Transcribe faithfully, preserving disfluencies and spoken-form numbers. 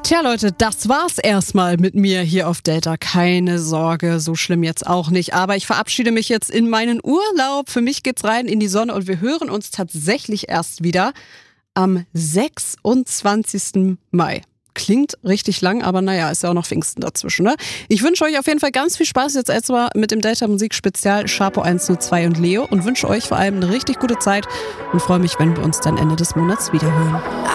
Tja Leute, das war's erstmal mit mir hier auf Delta. Keine Sorge, so schlimm jetzt auch nicht. Aber ich verabschiede mich jetzt in meinen Urlaub. Für mich geht's rein in die Sonne und wir hören uns tatsächlich erst wieder am sechsundzwanzigsten Mai. Klingt richtig lang, aber naja, ist ja auch noch Pfingsten dazwischen, ne? Ich wünsche euch auf jeden Fall ganz viel Spaß jetzt erstmal mit dem Delta Musik Spezial Sharpo eins null zwei und Leo und wünsche euch vor allem eine richtig gute Zeit und freue mich, wenn wir uns dann Ende des Monats wiederhören.